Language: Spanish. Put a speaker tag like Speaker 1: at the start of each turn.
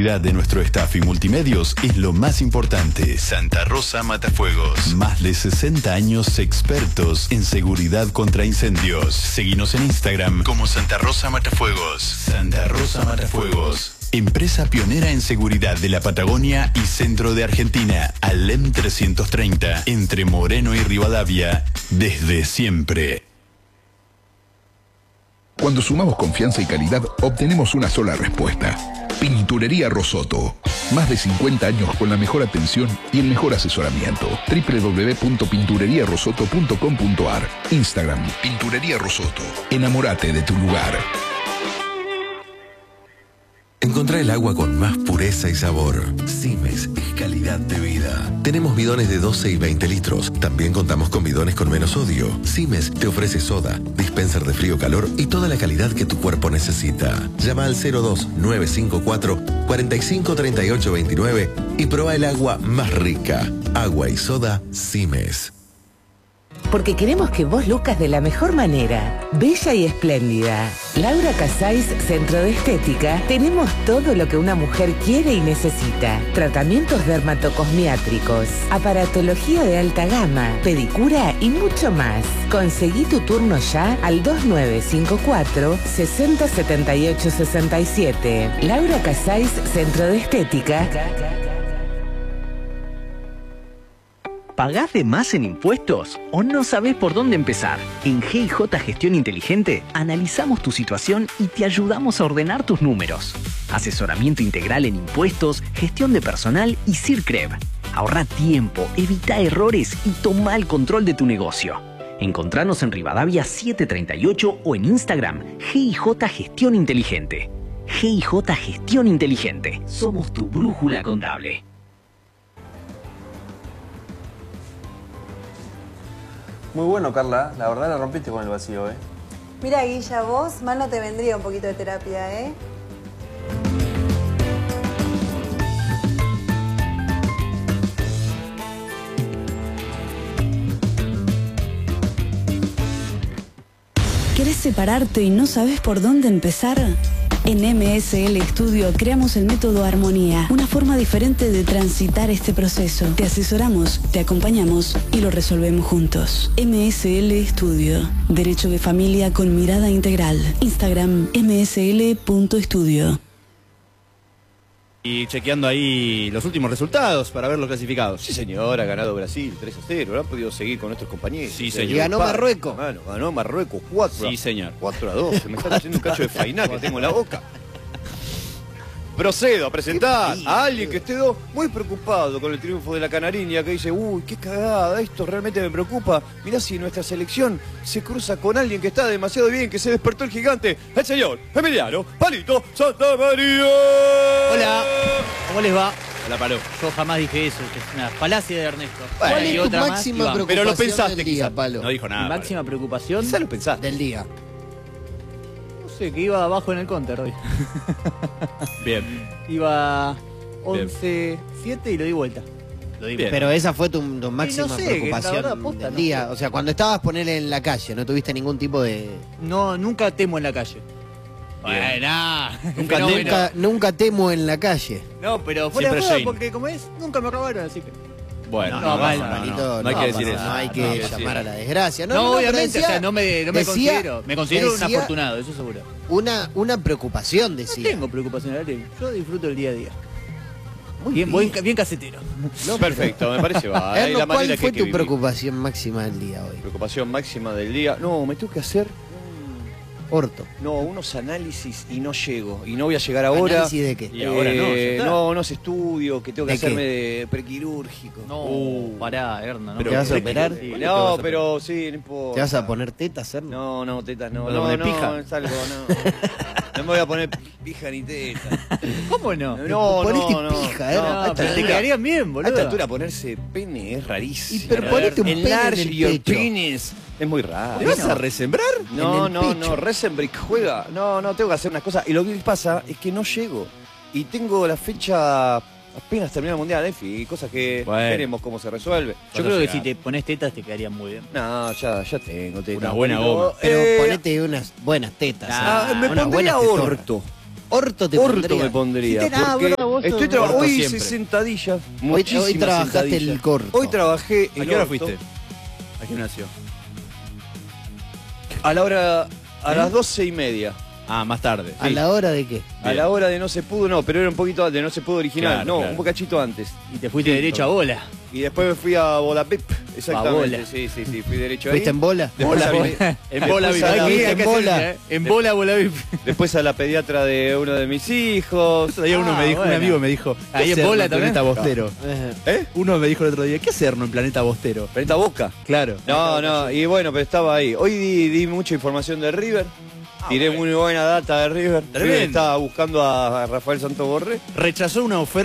Speaker 1: De nuestro staff y multimedios es lo más importante. Santa Rosa Matafuegos. Más de 60 años expertos en seguridad contra incendios. Seguinos en Instagram como Santa Rosa Matafuegos. Santa Rosa Matafuegos. Empresa pionera en seguridad de la Patagonia y centro de Argentina. Alem 330. Entre Moreno y Rivadavia. Desde siempre.
Speaker 2: Cuando sumamos confianza y calidad, obtenemos una sola respuesta. Pinturería Rosoto. Más de 50 años con la mejor atención y el mejor asesoramiento. www.pintureriarosoto.com.ar. Instagram, Pinturería Rosoto. Enamórate de tu lugar.
Speaker 3: Encontrá el agua con más pureza y sabor. Simes es calidad de vida. Tenemos bidones de 12 y 20 litros. También contamos con bidones con menos sodio. Simes te ofrece soda, dispenser de frío-calor y toda la calidad que tu cuerpo necesita. Llama al 02-954-453829 y prueba el agua más rica. Agua y soda Simes.
Speaker 4: Porque queremos que vos luzcas de la mejor manera, bella y espléndida. Laura Casais, Centro de Estética, tenemos todo lo que una mujer quiere y necesita. Tratamientos dermatocosmiátricos, aparatología de alta gama, pedicura y mucho más. Conseguí tu turno ya al 2954 60 78 67. Laura Casais, Centro de Estética.
Speaker 5: ¿Pagás de más en impuestos o no sabés por dónde empezar? En GIJ Gestión Inteligente analizamos tu situación y te ayudamos a ordenar tus números. Asesoramiento integral en impuestos, gestión de personal y CIRCREV. Ahorra tiempo, evita errores y toma el control de tu negocio. Encontranos en Rivadavia 738 o en Instagram GIJ Gestión Inteligente. GIJ Gestión Inteligente. Somos tu brújula contable.
Speaker 6: Muy bueno, Carla. La verdad la rompiste con el vacío, ¿eh?
Speaker 7: Mira, Guilla, vos mal no te vendría un poquito de terapia, ¿eh?
Speaker 8: ¿Querés separarte y no sabes por dónde empezar? En MSL Estudio creamos el método Armonía, una forma diferente de transitar este proceso. Te asesoramos, te acompañamos y lo resolvemos juntos. MSL Estudio, Derecho de Familia con mirada integral. Instagram msl.estudio.
Speaker 9: Y chequeando ahí los últimos resultados para ver los clasificados.
Speaker 10: Sí, señor, ha ganado Brasil 3-0. No han podido seguir con nuestros compañeros.
Speaker 9: Sí, señor.
Speaker 10: Y
Speaker 11: ganó Marruecos.
Speaker 10: Ganó Marruecos 4.
Speaker 9: Sí, señor.
Speaker 10: 4-2. Me están haciendo un cacho de fainá que tengo en la boca. Procedo a presentar a alguien que esté muy preocupado con el triunfo de la Canariña, que dice, uy, qué cagada, esto realmente me preocupa. Mirá si nuestra selección se cruza con alguien que está demasiado bien, que se despertó el gigante, el señor Emiliano Palito Santamaría.
Speaker 12: Hola, ¿cómo les va?
Speaker 9: Hola, Palo.
Speaker 12: Yo jamás dije eso, es una falacia de Ernesto.
Speaker 11: ¿Cuál es tu
Speaker 12: otra
Speaker 11: máxima
Speaker 12: más,
Speaker 11: preocupación
Speaker 9: pero lo pensaste,
Speaker 11: del día,
Speaker 9: quizá.
Speaker 11: Palo?
Speaker 9: No dijo nada.
Speaker 12: Mi máxima preocupación
Speaker 10: Quizá lo pensaste.
Speaker 11: Del día.
Speaker 12: No sé, que iba abajo en el counter hoy.
Speaker 9: Bien.
Speaker 12: Iba 11-7 y lo di vuelta.
Speaker 11: Pero esa fue tu máxima
Speaker 12: no sé,
Speaker 11: preocupación
Speaker 12: que la verdad, posta,
Speaker 11: del
Speaker 12: no
Speaker 11: día.
Speaker 12: sé.
Speaker 11: O sea, cuando estabas poner en la calle, no tuviste ningún tipo de...
Speaker 12: No, nunca temo en la calle. Bueno,
Speaker 11: Nunca temo en la calle.
Speaker 12: no, pero fuera de
Speaker 9: Siempre
Speaker 12: joda,
Speaker 9: Jane.
Speaker 12: porque como es, nunca me robaron, así que...
Speaker 9: Bueno,
Speaker 11: No,
Speaker 9: no
Speaker 11: hay que
Speaker 9: decir eso.
Speaker 11: No hay que llamar a la desgracia.
Speaker 12: No, obviamente,
Speaker 11: pero
Speaker 12: o sea, no me
Speaker 11: decía-
Speaker 12: considero. Me considero un
Speaker 11: decía
Speaker 12: afortunado, eso seguro.
Speaker 11: Una preocupación,
Speaker 12: No
Speaker 11: decía.
Speaker 12: tengo preocupación, Ariel. Yo disfruto el día a día.
Speaker 11: Muy
Speaker 12: Bien casetero.
Speaker 11: No,
Speaker 10: Perfecto, me parece va.
Speaker 11: Erno,
Speaker 10: La manera
Speaker 11: ¿cuál
Speaker 10: que
Speaker 11: fue
Speaker 10: hay que
Speaker 11: tu
Speaker 10: vivir.
Speaker 11: preocupación máxima del día hoy?
Speaker 10: Preocupación máxima del día. No, me tengo que hacer
Speaker 11: Orto.
Speaker 10: unos análisis y no llego. Y no voy a llegar ahora.
Speaker 11: ¿Análisis de qué?
Speaker 9: Y ahora no, ya está.
Speaker 10: unos estudios que tengo que
Speaker 11: ¿De qué?
Speaker 10: hacerme de prequirúrgico.
Speaker 12: No, pará, Erno.
Speaker 11: ¿Te vas a operar?
Speaker 10: Sí,
Speaker 9: ¿Qué te vas
Speaker 10: no,
Speaker 9: a
Speaker 10: pero sí, no importa.
Speaker 11: ¿Te vas a poner tetas, Erno?
Speaker 10: No, tetas no.
Speaker 9: ¿Vas a poner pija?
Speaker 10: Es algo, no. No me voy a poner pija ni tetas.
Speaker 12: ¿Cómo no?
Speaker 11: Ponete pija, Erno.
Speaker 12: No, pero te quedarían bien,
Speaker 10: A
Speaker 12: boludo.
Speaker 10: esta altura ponerse pene es rarísimo.
Speaker 11: Pero ponete un pene en
Speaker 10: Enlarge
Speaker 11: el
Speaker 10: your
Speaker 11: pecho.
Speaker 10: penis. Es muy raro.
Speaker 9: ¿Te vas a resembrar?
Speaker 10: No,
Speaker 11: En el pecho.
Speaker 10: Resenbrick juega. No, tengo que hacer unas cosas. Y lo que pasa es que no llego. Y tengo la fecha apenas termina el mundial, en fin, cosas que veremos cómo se resuelve.
Speaker 12: Yo creo que si te pones tetas te quedarían muy bien.
Speaker 10: No, ya tengo tetas.
Speaker 9: Una buena goma.
Speaker 11: Pero ponete unas buenas tetas.
Speaker 10: Me
Speaker 11: unas
Speaker 10: pondría
Speaker 11: buenas tetonas.
Speaker 10: orto.
Speaker 11: Orto te
Speaker 10: Orto
Speaker 11: pondría.
Speaker 10: me pondría.
Speaker 11: Si te- ah,
Speaker 10: porque
Speaker 11: bro, vos sos
Speaker 10: estoy
Speaker 11: orto
Speaker 10: trabajando. Hoy
Speaker 11: siempre.
Speaker 10: hice sentadillas.
Speaker 11: Hoy
Speaker 10: Muchísimas
Speaker 11: trabajaste
Speaker 10: sentadillas.
Speaker 11: el corto.
Speaker 10: Hoy trabajé
Speaker 9: ¿A
Speaker 10: el
Speaker 9: qué hora
Speaker 10: orto.
Speaker 9: fuiste? Al gimnasio.
Speaker 10: A la hora. A las 12:30.
Speaker 9: Ah, más tarde.
Speaker 11: ¿A la hora de qué?
Speaker 10: A la hora de No se pudo, no, pero era un poquito antes, No se pudo original.
Speaker 9: Claro,
Speaker 10: no,
Speaker 9: claro.
Speaker 10: un bocachito antes.
Speaker 9: Y te fuiste derecho a bola.
Speaker 10: Y después me fui a Bola Pip. Exactamente.
Speaker 9: Bola.
Speaker 10: Sí, fui derecho ahí.
Speaker 11: ¿Fuiste en bola?
Speaker 10: Después a mi-
Speaker 9: En bola,
Speaker 10: después a la-
Speaker 9: VIP.
Speaker 11: en bola.
Speaker 9: En bola, bola VIP.
Speaker 10: Después a la pediatra de uno de mis hijos.
Speaker 9: Otro día uno me dijo, un amigo me dijo, ahí en bola también está Bostero.
Speaker 10: ¿Eh?
Speaker 9: Uno me dijo el otro día, ¿qué hacernos en Planeta Bostero?
Speaker 10: ¿Planeta Boca?
Speaker 9: Claro.
Speaker 10: No, y bueno, pero estaba ahí. Hoy di mucha información de River. Tiré muy buena data de River.
Speaker 9: Tremendo.
Speaker 10: Estaba buscando a Rafael Santos Borré.
Speaker 9: Rechazó una oferta